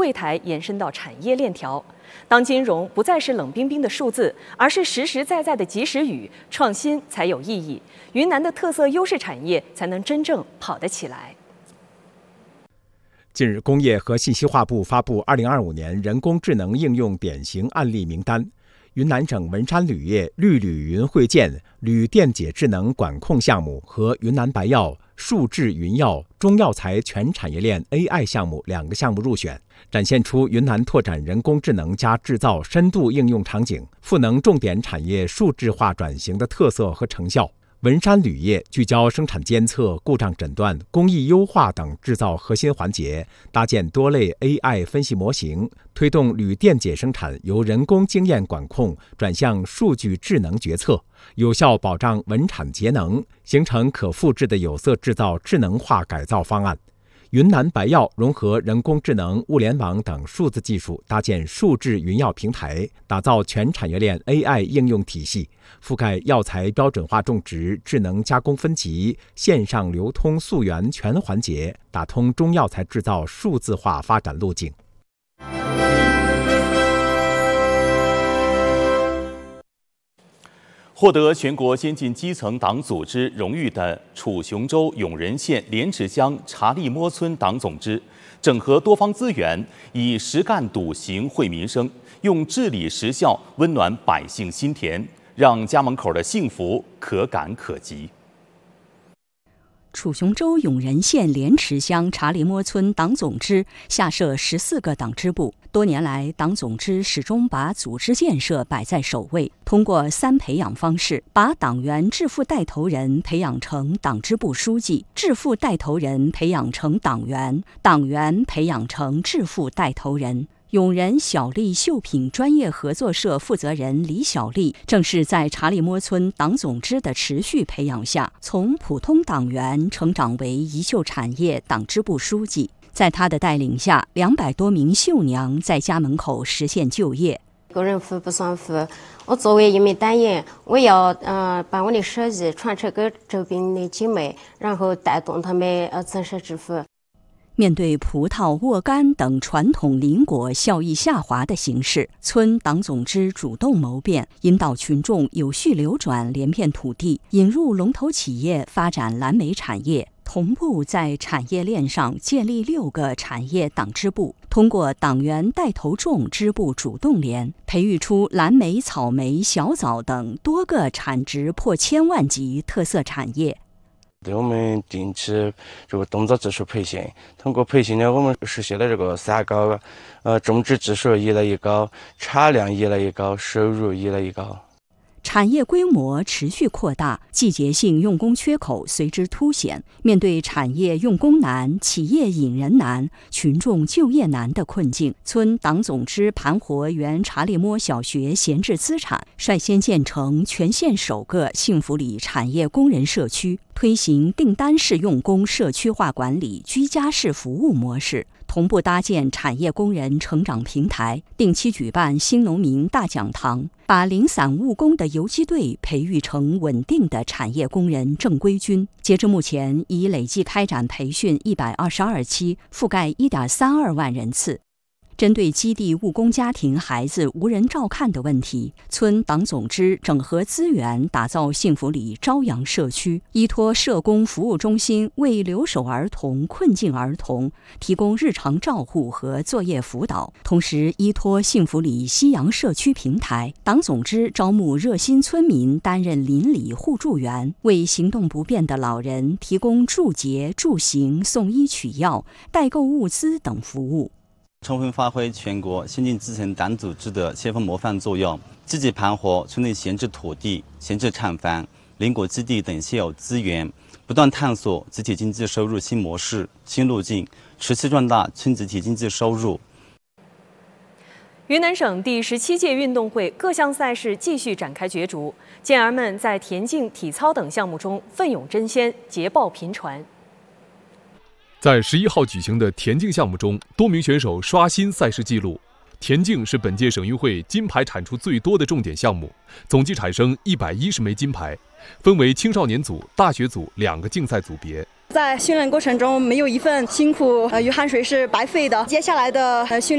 柜台延伸到产业链条。当金融不再是冷冰冰的数字，而是实实在在的及时雨，创新才有意义，云南的特色优势产业才能真正跑得起来。 近日，工业和信息化部发布2025年人工智能应用典型案例名单。云南省文山铝业绿铝云汇建铝电解智能管控项目和云南白药数智云药中药材全产业链 AI 项目2个项目入选，展现出云南拓展人工智能加制造深度应用场景，赋能重点产业数智化转型的特色和成效。文山铝业聚焦生产监测、故障诊断、工艺优化等制造核心环节，搭建多类 AI 分析模型，推动铝电解生产由人工经验管控转向数据智能决策，有效保障稳产节能，形成可复制的有色制造智能化改造方案。云南白药融合人工智能、物联网等数字技术，搭建数智云药平台，打造全产业链 AI 应用体系，覆盖药材标准化种植、智能加工分级、线上流通溯源全环节，打通中药材制造数字化发展路径。 获得全国先进基层党组织荣誉的楚雄州永仁县莲池乡查利摸村党总支，整合多方资源，以实干笃行惠民生，用治理实效温暖百姓心田，让家门口的幸福可感可及。 楚雄州永仁县莲池乡查利摸村党总支下设14个党支部，多年来，党总支始终把组织建设摆在首位，通过3培养方式，把党员致富带头人培养成党支部书记，致富带头人培养成党员，党员培养成致富带头人。永仁小丽绣品专业合作社负责人李小丽，正是在查利摸村党总支的持续培养下，从普通党员成长为宜绣产业党支部书记。在她的带领下，200多名绣娘在家门口实现就业。 个人富不算富，我作为一名党员，我要把我的手艺传承给周边的姐妹，然后带动她们增收致富。 面对葡萄、沃柑等传统邻果效益下滑的形势，村党总支主动谋变，引导群众有序流转连片土地，引入龙头企业发展蓝莓产业，同步在产业链上建立6个产业党支部，通过党员带头种支部主动连，培育出蓝莓、草莓、小枣等多个产值破1000万级特色产业。 对我们定期这个动作技术培训，通过培训呢，我们实现了这个3高，种植技术一来一高，产量一来一高，收入一来一高。 产业规模持续扩大，季节性用工缺口随之凸显。面对产业用工难、企业引人难、群众就业难的困境，村党总支盘活原查利摸小学闲置资产，率先建成全县首个幸福里产业工人社区，推行订单式用工社区化管理、居家式服务模式。同步搭建产业工人成长平台，定期举办新农民大讲堂，把零散务工的游击队培育成稳定的产业工人正规军。截至目前，已累计开展培训122期，覆盖1.32万人次。针对基地务工家庭孩子无人照看的问题，村党总支整合资源，打造幸福里朝阳社区，依托社工服务中心为留守儿童、困境儿童提供日常照护和作业辅导。同时，依托幸福里西洋社区平台，党总支招募热心村民担任邻里互助员，为行动不便的老人提供助洁、助行、送医取药、代购物资等服务。 充分发挥全国先进基层党组织的先锋模范作用，积极盘活村内闲置土地、闲置厂房、邻国基地等现有资源，不断探索集体经济收入新模式、新路径，持续壮大村集体经济收入。 云南省第17届运动会各项赛事继续展开角逐，健儿们在田径、体操等项目中奋勇争先，捷报频传。 在11号举行的田径项目中，多名选手刷新赛事纪录。田径是本届省运会金牌产出最多的重点项目，总计产生110枚金牌，分为青少年组、大学组2个竞赛组别。 在训练过程中，没有一份辛苦与汗水是白费的。接下来的训练